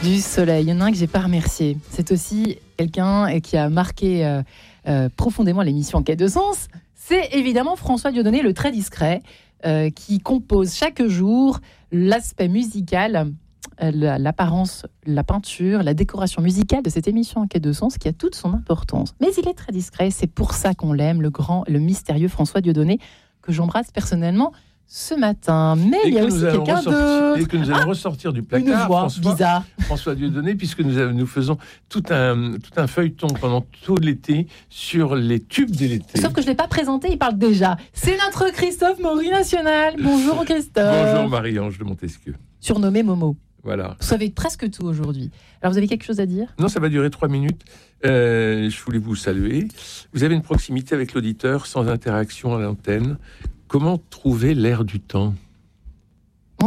du soleil. Il y en a un que j'ai pas remercié. C'est aussi quelqu'un qui a marqué profondément l'émission En quête de sens. C'est évidemment François Dieudonné, le très discret, qui compose chaque jour l'aspect musical, l'apparence, la peinture, la décoration musicale de cette émission En quête de sens, qui a toute son importance. Mais il est très discret, c'est pour ça qu'on l'aime, le mystérieux François Dieudonné, que j'embrasse personnellement ce matin. Mais il y a aussi quelqu'un d'autre. Et que nous allons ressortir du placard, une voix bizarre. François Dieudonné, puisque nous faisons tout un feuilleton pendant tout l'été sur les tubes de l'été. Sauf que je ne l'ai pas présenté, il parle déjà. C'est notre Christophe Maury National. Bonjour Christophe. Bonjour Marie-Ange de Montesquieu. Surnommé Momo. Voilà. Vous savez presque tout aujourd'hui. Alors vous avez quelque chose à dire ? Non, ça va durer 3 minutes. Je voulais vous saluer. Vous avez une proximité avec l'auditeur sans interaction à l'antenne. Comment trouver l'air du temps ? Moi ?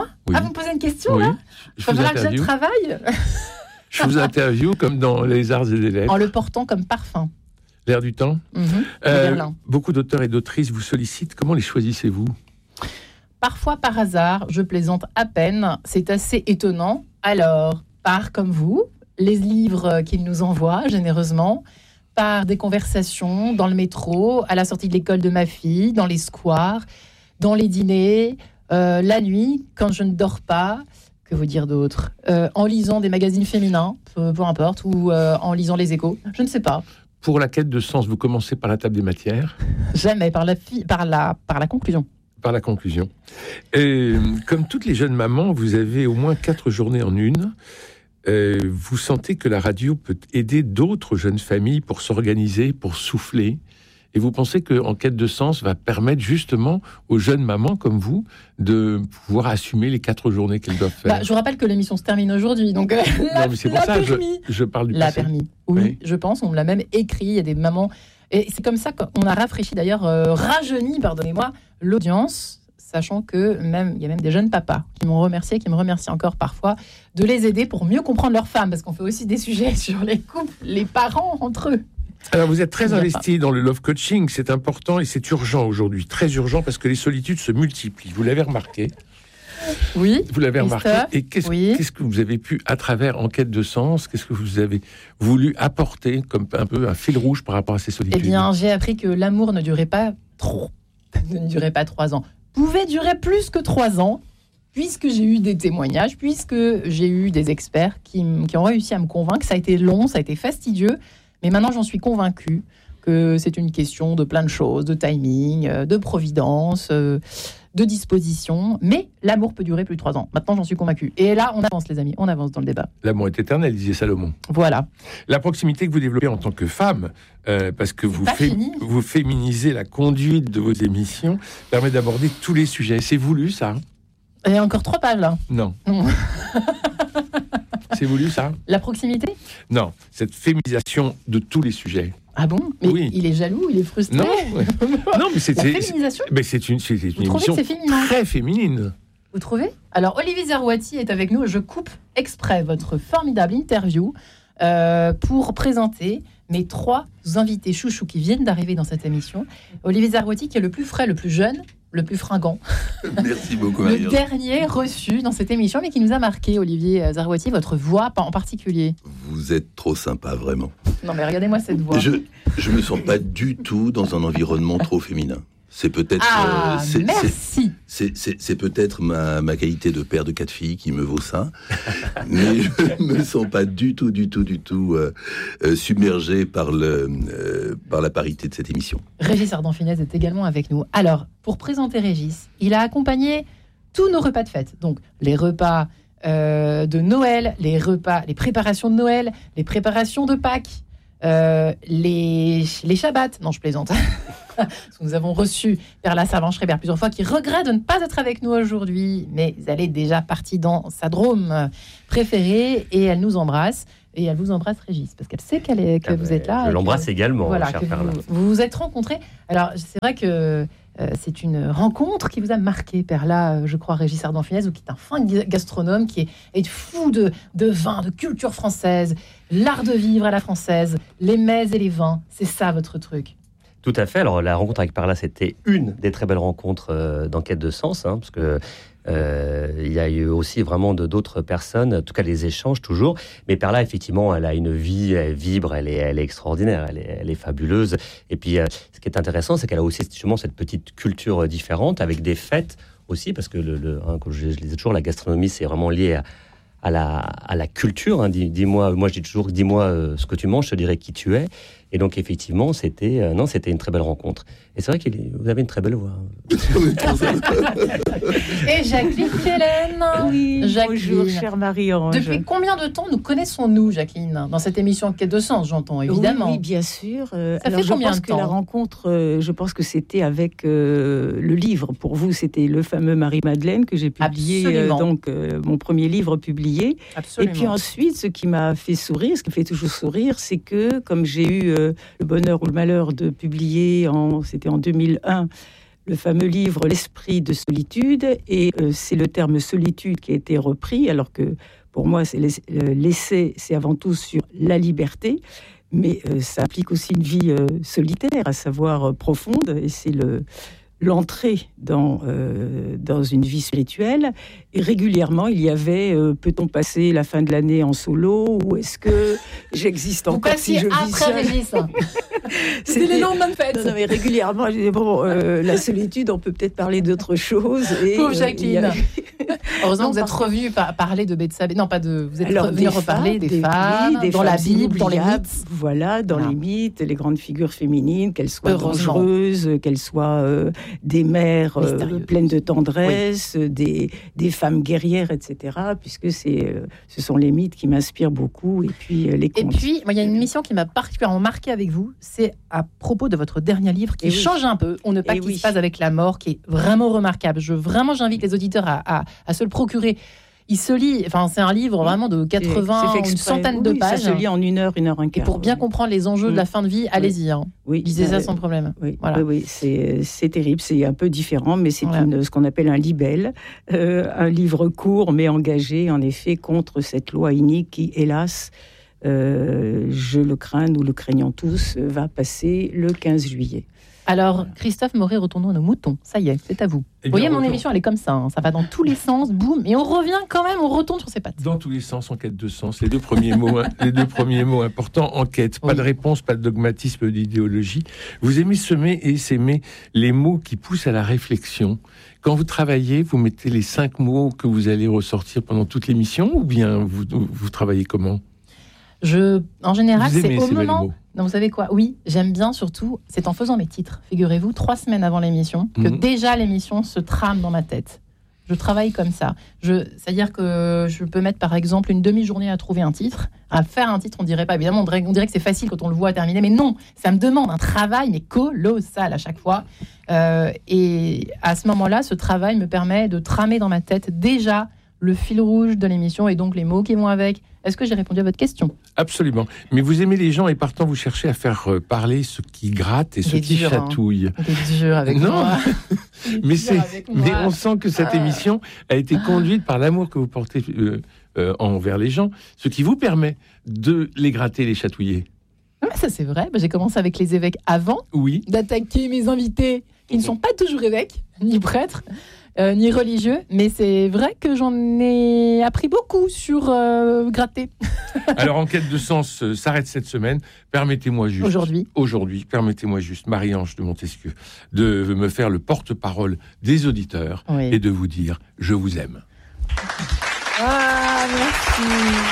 Oui. Ah, vous me posez une question, oui. là ? Il va falloir que je travaille. Je vous interviewe comme dans Les Arts et les Lettres. En le portant comme parfum. L'air du temps ? Beaucoup d'auteurs et d'autrices vous sollicitent. Comment les choisissez-vous ? Parfois par hasard, je plaisante à peine. C'est assez étonnant. Alors, par comme vous, les livres qu'ils nous envoient généreusement, par des conversations dans le métro, à la sortie de l'école de ma fille, dans les squares, dans les dîners, la nuit, quand je ne dors pas, que vous dire d'autre, en lisant des magazines féminins, peu importe, ou en lisant les Échos, je ne sais pas. Pour la quête de sens, vous commencez par la table des matières ? Jamais, par la conclusion. Par la conclusion. Et, comme toutes les jeunes mamans, vous avez au moins 4 journées en une. Vous sentez que la radio peut aider d'autres jeunes familles pour s'organiser, pour souffler. Et vous pensez qu'en quête de sens va permettre justement aux jeunes mamans comme vous de pouvoir assumer les 4 journées qu'elles doivent faire. Je vous rappelle que l'émission se termine aujourd'hui, donc non, mais c'est pour ça que je parle du passé. Permis. Oui, je pense, on me l'a même écrit, il y a des mamans. Et c'est comme ça qu'on a rafraîchi d'ailleurs, rajeuni, pardonnez-moi, l'audience, sachant que il y a même des jeunes papas qui m'ont remercié, qui me remercient encore parfois, de les aider pour mieux comprendre leurs femmes, parce qu'on fait aussi des sujets sur les couples, les parents entre eux. Alors vous êtes très investi dans le love coaching, c'est important et c'est urgent aujourd'hui, très urgent, parce que les solitudes se multiplient, vous l'avez remarqué. Oui. Vous l'avez remarqué. Et qu'est-ce que vous avez pu, à travers En quête de sens, qu'est-ce que vous avez voulu apporter comme un peu un fil rouge par rapport à ces solitudes ? Eh bien, j'ai appris que l'amour ne durait pas 3 ans. Pouvait durer plus que 3 ans, puisque j'ai eu des témoignages, puisque j'ai eu des experts qui ont réussi à me convaincre. Ça a été long, ça a été fastidieux, mais maintenant j'en suis convaincue que c'est une question de plein de choses, de timing, de providence, de disposition, mais l'amour peut durer plus de 3 ans. Maintenant j'en suis convaincue. Et là, on avance les amis, on avance dans le débat. L'amour est éternel, disait Salomon. Voilà. La proximité que vous développez en tant que femme, parce que vous féminisez la conduite de vos émissions, permet d'aborder tous les sujets. C'est voulu, ça ? Il y a encore 3 pages, là. Non. C'est voulu, ça ? La proximité ? Non, cette féminisation de tous les sujets. Ah bon ? Mais oui. Il est jaloux, il est frustré. Non, mais c'est féminisation. C'est une émission très féminine. Vous trouvez ? Alors, Olivier Zerouati est avec nous. Je coupe exprès votre formidable interview pour présenter mes 3 invités chouchous qui viennent d'arriver dans cette émission. Olivier Zerouati, qui est le plus frais, le plus jeune, le plus fringant. Merci beaucoup, Le dernier reçu dans cette émission, mais qui nous a marqué, Olivier Zerouati, votre voix en particulier. Vous êtes trop sympa, vraiment. Non, mais regardez-moi cette voix. Je me sens pas du tout dans un environnement trop féminin. C'est peut-être. Merci. C'est peut-être ma qualité de père de 4 filles qui me vaut ça, mais je me sens pas du tout submergé par la parité de cette émission. Régis Ardant-Finesse est également avec nous. Alors, pour présenter Régis, il a accompagné tous nos repas de fête. Donc, les repas de Noël, les préparations de Noël, les préparations de Pâques, les Shabbats. Non, je plaisante. Nous avons reçu Perla Servan-Schreiber plusieurs fois, qui regrette de ne pas être avec nous aujourd'hui, mais elle est déjà partie dans sa Drôme préférée et elle nous embrasse. Et elle vous embrasse, Régis, parce qu'elle sait que vous êtes là. Je l'embrasse également, voilà, chère Perla. Vous vous êtes rencontrés. Alors, c'est vrai que c'est une rencontre qui vous a marqué, Perla, je crois, Régis Ardant-Finesse, qui est un fin gastronome, qui est fou de vin, de culture française, l'art de vivre à la française, les mets et les vins. C'est ça, votre truc. Tout à fait. Alors, la rencontre avec Perla, c'était une des très belles rencontres d'Enquête de Sens, parce que il y a eu aussi vraiment d'autres personnes, en tout cas les échanges toujours. Mais Perla, effectivement, elle a une vie, elle vibre, elle est extraordinaire, elle est fabuleuse. Et puis, ce qui est intéressant, c'est qu'elle a aussi justement cette petite culture différente, avec des fêtes aussi, parce que comme je disais toujours, la gastronomie, c'est vraiment lié à la culture. Dis-moi, moi je dis toujours, dis-moi ce que tu manges, je te dirai qui tu es. Et donc effectivement, c'était une très belle rencontre. Et c'est vrai que vous avez une très belle voix. Et Jacqueline Kellen. Oui, Jacqueline. bonjour, chère Marie-Ange. Depuis combien de temps nous connaissons-nous, Jacqueline, dans cette émission Enquête de Sens, j'entends, évidemment. Oui, bien sûr. Ça fait combien de temps ? La rencontre, je pense que c'était avec le livre. Pour vous, c'était le fameux Marie-Madeleine que j'ai publié, mon premier livre publié. Absolument. Et puis ensuite, ce qui m'a fait sourire, ce qui me fait toujours sourire, c'est que comme j'ai eu le bonheur ou le malheur de publier, c'était en 2001, le fameux livre L'esprit de solitude, et c'est le terme solitude qui a été repris, alors que pour moi, l'essai, c'est avant tout sur la liberté, mais ça implique aussi une vie solitaire, à savoir profonde, et c'est l'entrée dans une vie spirituelle. Et régulièrement, il y avait peut-on passer la fin de l'année en solo, ou est-ce que j'existe encore si je vis seule ? Régis. C'était les lendemains de fête. Non, mais régulièrement, je disais, la solitude, on peut peut-être parler d'autre chose. Pauvre Jacqueline. Heureusement que vous êtes revenue parler de Bethsabée. Non, pas de... Vous êtes revenue reparler des femmes, dans la Bible, dans les mythes. Voilà, dans les mythes, les grandes figures féminines, qu'elles soient dangereuses, qu'elles soient des mères pleines de tendresse, des femmes guerrières, etc. Puisque ce sont les mythes qui m'inspirent beaucoup, et puis les contes. Et puis, il y a une mission qui m'a particulièrement marquée avec vous, c'est à propos de votre dernier livre qui change un peu, On ne pas qui se passe avec la mort, qui est vraiment remarquable. J'invite les auditeurs à se le procurer. Il se lit, c'est un livre vraiment de 80, une centaine de pages. Ça se lit en 1 heure, 1 heure, un quart. Et pour bien comprendre les enjeux de la fin de vie, allez-y. Lisez ça sans problème. Oui, c'est terrible, c'est un peu différent, mais c'est ce qu'on appelle un libelle, un livre court mais engagé, en effet, contre cette loi inique qui, hélas, je le crains, nous le craignons tous, va passer le 15 juillet. Alors, Christophe Maury, retournons à nos moutons. Ça y est, c'est à vous. Vous voyez, mon émission, elle est comme ça. Ça va dans tous les sens, boum. Et on revient quand même, on retourne sur ses pattes. Dans tous les sens, enquête de sens. Les deux premiers mots importants, enquête. Pas de réponse, pas de dogmatisme, d'idéologie. Vous aimez semer et s'aimer les mots qui poussent à la réflexion. Quand vous travaillez, vous mettez les 5 mots que vous allez ressortir pendant toute l'émission, ou bien vous travaillez comment ? En général, c'est au ces moment... Non, vous savez quoi ? Oui, j'aime bien surtout, c'est en faisant mes titres. Figurez-vous, 3 semaines avant l'émission, que déjà l'émission se trame dans ma tête. Je travaille comme ça. C'est-à-dire que je peux mettre, par exemple, une demi-journée à trouver un titre. À faire un titre, on dirait pas. Évidemment, on dirait que c'est facile quand on le voit terminer. Mais non, ça me demande un travail, mais colossal à chaque fois. Et à ce moment-là, ce travail me permet de tramer dans ma tête déjà le fil rouge de l'émission et donc les mots qui vont avec. Est-ce que j'ai répondu à votre question ? Absolument. Mais vous aimez les gens et partant, vous cherchez à faire parler ceux qui grattent et ceux qui chatouillent. C'est dur avec moi. Mais on sent que cette émission a été conduite par l'amour que vous portez envers les gens, ce qui vous permet de les gratter, les chatouiller. Ça, c'est vrai. J'ai commencé avec les évêques avant d'attaquer mes invités qui ne sont pas toujours évêques, ni prêtres. Ni religieux, mais c'est vrai que j'en ai appris beaucoup sur gratter. Alors, Enquête de Sens s'arrête cette semaine. Permettez-moi juste... Aujourd'hui, permettez-moi juste, Marie-Ange de Montesquieu, de me faire le porte-parole des auditeurs et de vous dire « Je vous aime ». Ah, merci.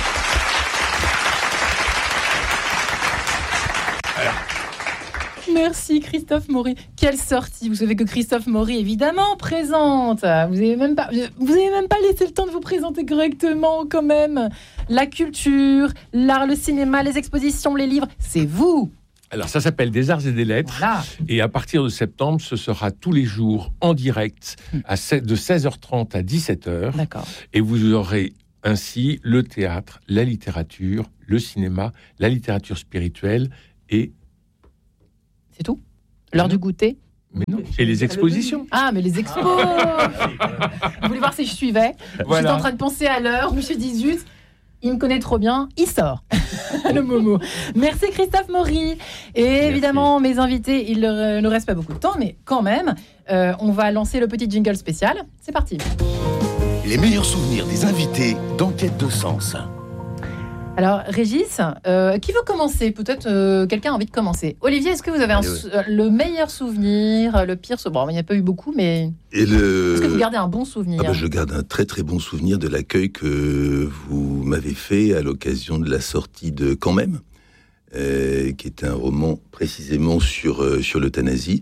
Merci Christophe Maury. Quelle sortie. Vous savez que Christophe Maury, évidemment, présente. Vous n'avez même pas laissé le temps de vous présenter correctement quand même. La culture, l'art, le cinéma, les expositions, les livres, c'est vous. Alors ça s'appelle Des Arts et des Lettres. Voilà. Et à partir de septembre, ce sera tous les jours en direct de 16h30 à 17h. D'accord. Et vous aurez ainsi le théâtre, la littérature, le cinéma, la littérature spirituelle et... C'est tout ? L'heure du goûter ? Mais non. Et les expositions. Ah, mais les expos. Vous voulez voir si je suivais ? Voilà. J'étais en train de penser à l'heure. Je me suis dit, zut, il me connaît trop bien, il sort. Le Momo. Merci Christophe Maury. Et évidemment, mes invités, il ne nous reste pas beaucoup de temps, mais quand même, on va lancer le petit jingle spécial. C'est parti. Les meilleurs souvenirs des invités d'Enquête de Sens. Alors, Régis, qui veut commencer ? Peut-être quelqu'un a envie de commencer. Olivier, est-ce que vous avez le meilleur souvenir, le pire souvenir ? Bon, il n'y a pas eu beaucoup, mais est-ce que vous gardez un bon souvenir ? Je garde un très très bon souvenir de l'accueil que vous m'avez fait à l'occasion de la sortie de Quand même, qui est un roman précisément sur l'euthanasie.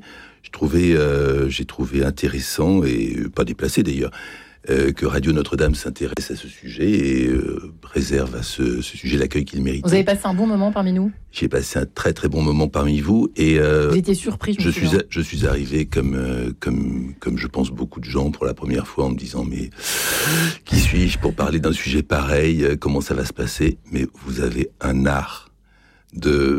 J'ai trouvé intéressant, et pas déplacé d'ailleurs, que Radio Notre-Dame s'intéresse à ce sujet et réserve à ce sujet l'accueil qu'il mérite. Vous avez passé un bon moment parmi nous ? J'ai passé un très très bon moment parmi vous. Et vous étiez surpris, je suis arrivé comme je pense beaucoup de gens pour la première fois en me disant mais qui suis-je pour parler d'un sujet pareil ? Comment ça va se passer ? Mais vous avez un art de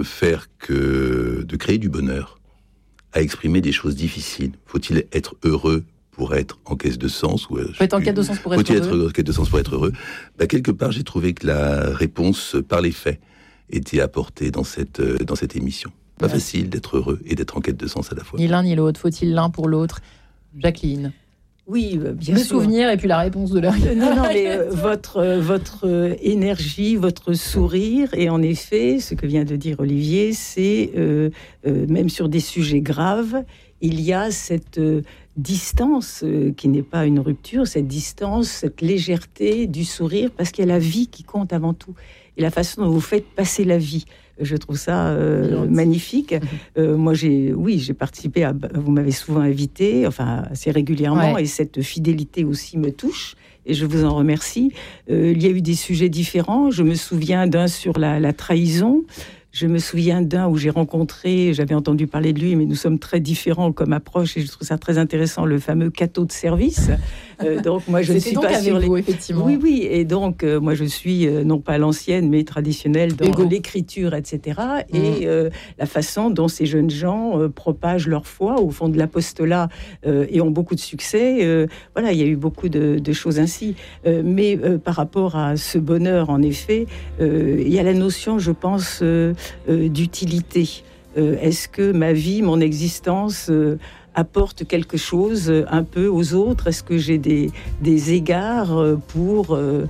créer du bonheur, à exprimer des choses difficiles. Faut-il être heureux pour être en quête de sens? Faut être en quête de sens pour être heureux. Faut-il être en quête de sens pour être heureux? Quelque part, j'ai trouvé que la réponse par les faits était apportée dans cette émission. Pas facile d'être heureux et d'être en quête de sens à la fois. Ni l'un ni l'autre. Faut-il l'un pour l'autre? Jacqueline. Oui, bien sûr. Le souvenir et puis la réponse de l'heure. Non, mais votre énergie, votre sourire, et en effet, ce que vient de dire Olivier, c'est même sur des sujets graves, il y a cette distance qui n'est pas une rupture, cette distance, cette légèreté du sourire, parce qu'il y a la vie qui compte avant tout. Et la façon dont vous faites passer la vie, je trouve ça magnifique. Moi, j'ai participé vous m'avez souvent invité, enfin assez régulièrement, et cette fidélité aussi me touche. Et je vous en remercie. Il y a eu des sujets différents. Je me souviens d'un sur la trahison. Je me souviens d'un où j'avais entendu parler de lui, mais nous sommes très différents comme approche, et je trouve ça très intéressant, le fameux cateau de service. Donc moi, je ne suis pas sur vous, effectivement. Oui, et donc moi, je suis non pas l'ancienne, mais traditionnelle dans l'écriture, etc. Et la façon dont ces jeunes gens propagent leur foi au fond de l'apostolat et ont beaucoup de succès. Voilà, il y a eu beaucoup de choses ainsi. Mais par rapport à ce bonheur, en effet, il y a la notion, je pense, d'utilité. Est-ce que ma vie, mon existence apporte quelque chose un peu aux autres? Est-ce que j'ai des égards pour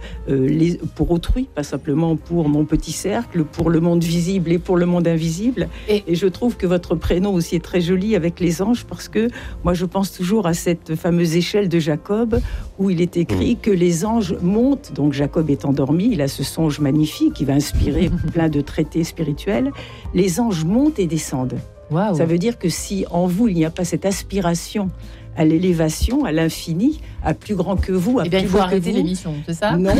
autrui, pas simplement pour mon petit cercle, pour le monde visible et pour le monde invisible? Et je trouve que votre prénom aussi est très joli avec les anges, parce que moi je pense toujours à cette fameuse échelle de Jacob où il est écrit que les anges montent. Donc Jacob est endormi, il a ce songe magnifique qui va inspirer plein de traités spirituels. Les anges montent et descendent. Wow. Ça veut dire que si en vous il n'y a pas cette aspiration à l'élévation, à l'infini, à plus grand que vous, il faut arrêter l'émission, c'est ça? Non.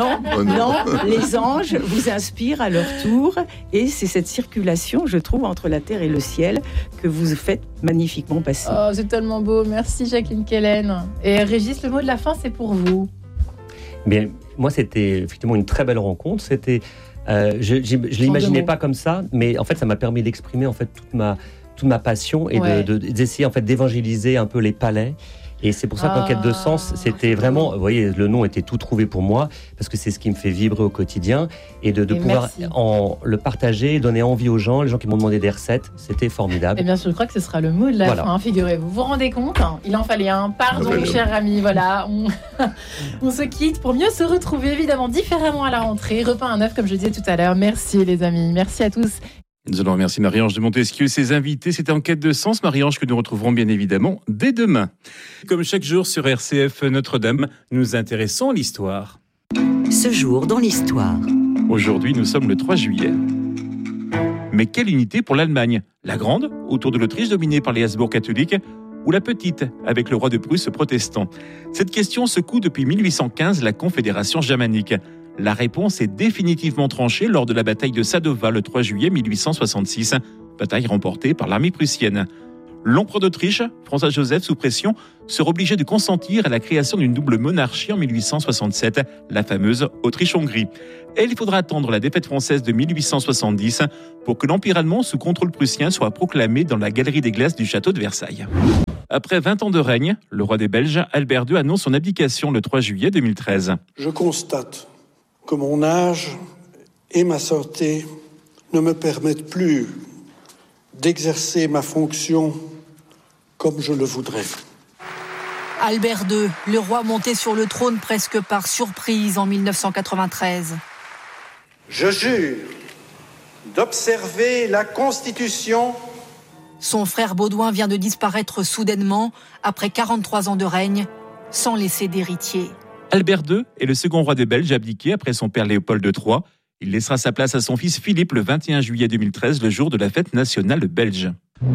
Les anges vous inspirent à leur tour, et c'est cette circulation, je trouve, entre la terre et le ciel que vous faites magnifiquement passer. Oh, c'est tellement beau. Merci Jacqueline Kellen. Et Régis, le mot de la fin, c'est pour vous. Bien, moi, c'était effectivement une très belle rencontre. C'était je l'imaginais pas comme ça, mais en fait, ça m'a permis d'exprimer en fait toute ma passion et d'essayer en fait d'évangéliser un peu les palais. Et c'est pour ça qu'en quête de sens, c'était vraiment, vous voyez, le nom était tout trouvé pour moi, parce que c'est ce qui me fait vibrer au quotidien, et de pouvoir le partager, donner envie aux gens, les gens qui m'ont demandé des recettes, c'était formidable. Et bien sûr, je crois que ce sera le mot de la fin, figurez-vous. Vous vous rendez compte, il en fallait un. Pardon, cher ami, voilà, on se quitte pour mieux se retrouver, évidemment, différemment à la rentrée. Repas à neuf, comme je disais tout à l'heure. Merci les amis, merci à tous. Nous allons remercier Marie-Ange de Montesquieu et ses invités. C'était En quête de sens, Marie-Ange, que nous retrouverons bien évidemment dès demain. Comme chaque jour sur RCF Notre-Dame, nous nous intéressons à l'histoire. Ce jour dans l'histoire. Aujourd'hui, nous sommes le 3 juillet. Mais quelle unité pour l'Allemagne? La grande, autour de l'Autriche dominée par les Habsbourg catholiques, ou la petite, avec le roi de Prusse protestant? Cette question secoue depuis 1815 la Confédération germanique. La réponse est définitivement tranchée lors de la bataille de Sadowa le 3 juillet 1866, bataille remportée par l'armée prussienne. L'empereur d'Autriche, François-Joseph, sous pression, sera obligé de consentir à la création d'une double monarchie en 1867, la fameuse Autriche-Hongrie. Et il faudra attendre la défaite française de 1870 pour que l'Empire allemand sous contrôle prussien soit proclamé dans la galerie des glaces du château de Versailles. Après 20 ans de règne, le roi des Belges, Albert II, annonce son abdication le 3 juillet 2013. Je constate que mon âge et ma santé ne me permettent plus d'exercer ma fonction comme je le voudrais. Albert II, le roi monté sur le trône presque par surprise en 1993. Je jure d'observer la Constitution. Son frère Baudouin vient de disparaître soudainement après 43 ans de règne, sans laisser d'héritier. Albert II est le second roi de Belge abdiqué après son père Léopold III. Il laissera sa place à son fils Philippe le 21 juillet 2013, le jour de la fête nationale belge.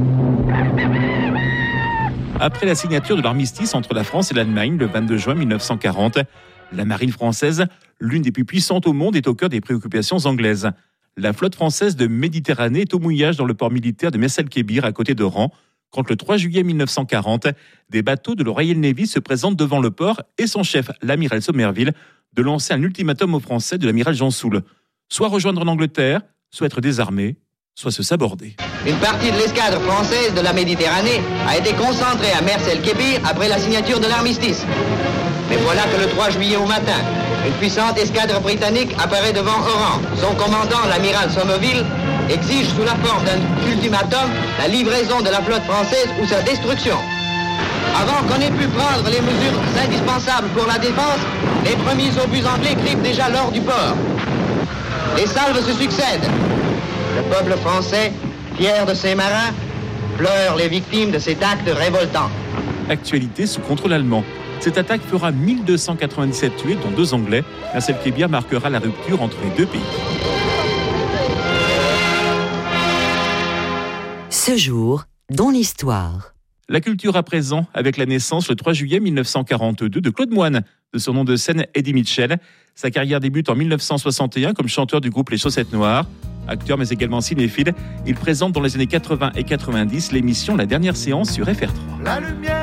Après la signature de l'armistice entre la France et l'Allemagne le 22 juin 1940, la marine française, l'une des plus puissantes au monde, est au cœur des préoccupations anglaises. La flotte française de Méditerranée est au mouillage dans le port militaire de Mers el-Kébir à côté d'Oran, quand le 3 juillet 1940, des bateaux de la Royal Navy se présentent devant le port et son chef, l'amiral Sommerville, de lancer un ultimatum aux Français de l'amiral Jean Soult. Soit rejoindre l'Angleterre, soit être désarmés, soit se saborder. Une partie de l'escadre française de la Méditerranée a été concentrée à Mers el-Kébir après la signature de l'armistice. Mais voilà que le 3 juillet au matin, une puissante escadre britannique apparaît devant Oran. Son commandant, l'amiral Sommerville, exige sous la forme d'un ultimatum la livraison de la flotte française ou sa destruction. Avant qu'on ait pu prendre les mesures indispensables pour la défense, les premiers obus anglais grippent déjà l'or du port. Les salves se succèdent. Le peuple français, fier de ses marins, pleure les victimes de cet acte révoltant. Actualité sous contrôle allemand. Cette attaque fera 1297 tués, dont 2 Anglais. Mers el-Kébir marquera la rupture entre les deux pays. Ce jour, dans l'histoire. La culture à présent, avec la naissance le 3 juillet 1942 de Claude Moine, de son nom de scène Eddie Mitchell. Sa carrière débute en 1961 comme chanteur du groupe Les Chaussettes Noires. Acteur mais également cinéphile, il présente dans les années 80 et 90 l'émission La Dernière Séance sur FR3.